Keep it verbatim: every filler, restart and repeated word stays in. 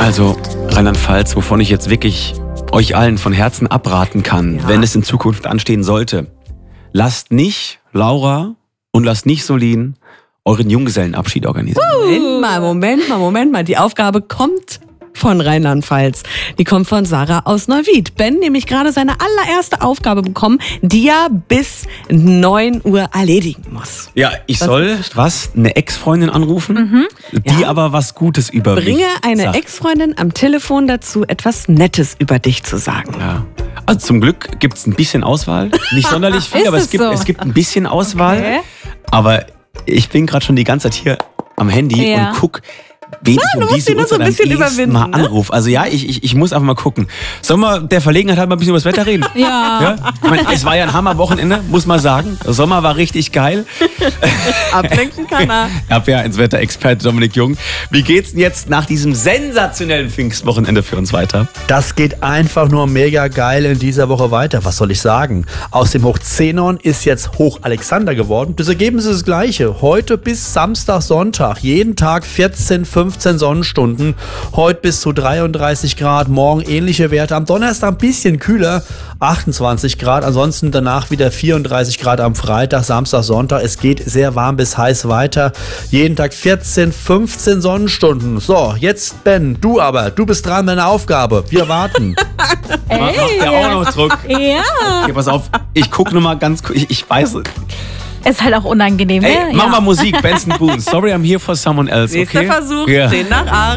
Also Rheinland-Pfalz, wovon ich jetzt wirklich euch allen von Herzen abraten kann, ja. wenn es in Zukunft anstehen sollte. Lasst nicht Laura und lasst nicht Solin euren Junggesellenabschied organisieren. Moment mal, Moment mal, Moment mal. Die Aufgabe kommt von Rheinland-Pfalz. Die kommt von Sarah aus Neuwied. Ben nämlich gerade seine allererste Aufgabe bekommen, die er bis neun Uhr erledigen muss. Ja, ich was soll was? Eine Ex-Freundin anrufen, mhm. die ja. aber was Gutes über mich Bringe eine sagt. Ex-Freundin am Telefon dazu, etwas Nettes über dich zu sagen. Ja. Also zum Glück gibt es ein bisschen Auswahl. Nicht sonderlich viel, aber es gibt, so? es gibt ein bisschen Auswahl. Okay. Aber ich bin gerade schon die ganze Zeit hier am Handy ja. und guck, wen ich um diese Uhrzeit am ehesten mal anrufe. Also ja, ich, ich, ich muss einfach mal gucken. Sollen wir der Verlegenheit halt mal ein bisschen über das Wetter reden? Ja. ja? Ich meine, es war ja ein Hammerwochenende, muss man sagen. Der Sommer war richtig geil. Ablenken kann er. Ich habe ja als Wetterexperte Dominik Jung. Wie geht's denn jetzt nach diesem sensationellen Pfingstwochenende für uns weiter? Das geht einfach nur mega geil in dieser Woche weiter. Was soll ich sagen? Aus dem Hoch Zenon ist jetzt Hoch Alexander geworden. Das Ergebnis ist das gleiche. Heute bis Samstag, Sonntag. Jeden Tag vierzehn, fünfzehn Sonnenstunden. Heute bis zu dreiunddreißig Grad. Morgen ähnliche Werte. Am Donnerstag ein bisschen kühler. achtundzwanzig Grad. Ansonsten danach wieder vierunddreißig Grad am Freitag, Samstag, Sonntag. Es geht sehr warm bis heiß weiter. Jeden Tag vierzehn, fünfzehn Sonnenstunden. So, jetzt Ben, du aber. Du bist dran mit einer Aufgabe. Wir warten. Ey, Macht der auch noch Druck? Ja. Okay, pass auf. Ich gucke nur mal ganz kurz. Ich, ich weiß Ist halt auch unangenehm, Ey, ne? mach ja. mal Musik, Benson Boone. Sorry, I'm here for someone else, okay? Nächster Versuch, ja. zehn nach acht.